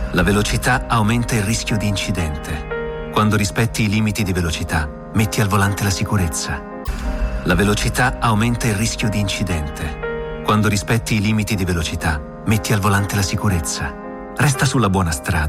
La velocità aumenta il rischio di incidente. Quando rispetti i limiti di velocità, metti al volante la sicurezza. La velocità aumenta il rischio di incidente. Quando rispetti i limiti di velocità, metti al volante la sicurezza. Resta sulla buona strada.